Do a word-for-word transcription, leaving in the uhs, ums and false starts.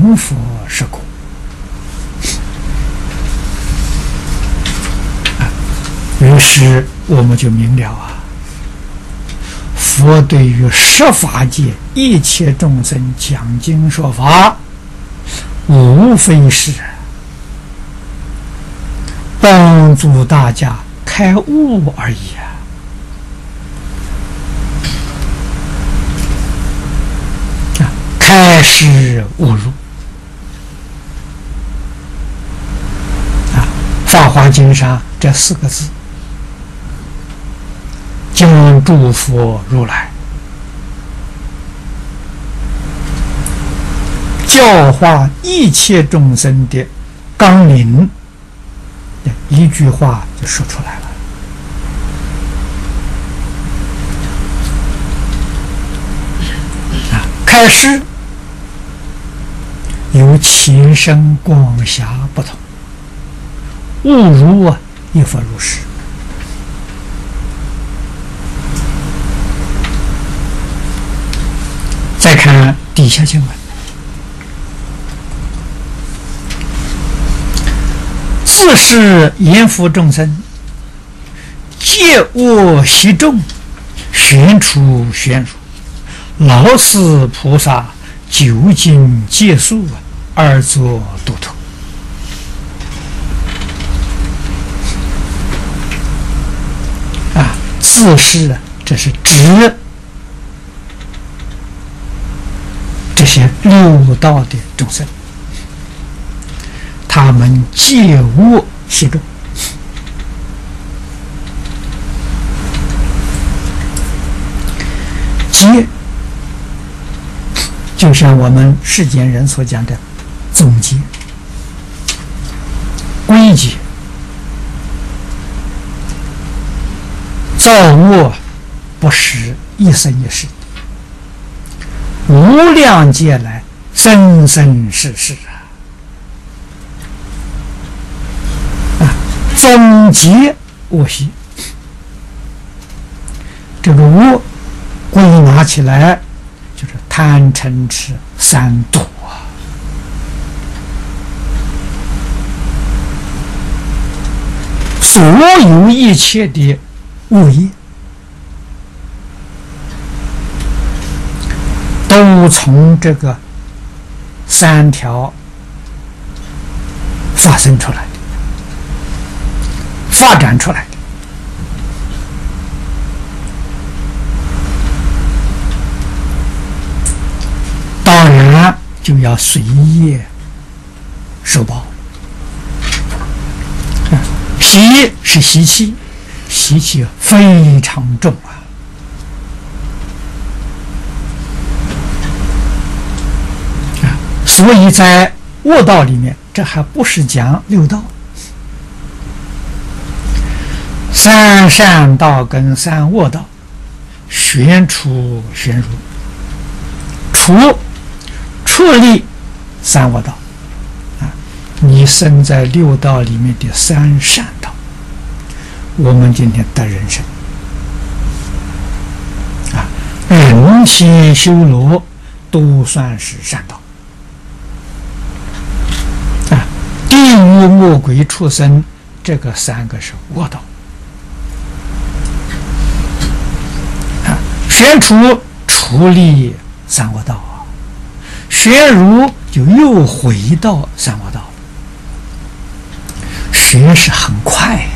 成佛是果。于是我们就明了啊，佛对于十法界一切众生讲经说法，无非是帮助大家开悟而已啊。开示悟入啊，《法华经》上这四个字，将诸佛如来教化一切众生的纲领，一句话就说出来了。啊，开示有前生光霞不同，悟入啊，亦复如是。再看底下经文，自是阎浮众生，借恶习众，旋出旋入，老死菩萨究竟借宿而作度脱。啊，自是这是指这些六道的众生，他们借恶习众，借就像我们世间人所讲的总结、归结、造恶，不是一生一世，无量劫来生生世世啊！啊，总结恶习，这个恶归纳起来就是贪嗔痴三毒啊！所有一切的恶业，都从这个三条发生出来的，发展出来的。当然就要随业受报。习是习气，习气非常重啊。所以在恶道里面，这还不是讲六道，三善道跟三恶道，旋出旋入，出出离三恶道啊！你生在六道里面的三善道，我们今天得人生啊，人天修罗都算是善道。地狱、魔鬼、畜生，这个三个是恶道啊。旋出出离三恶道啊，旋入就又回到三恶道了。旋是很快，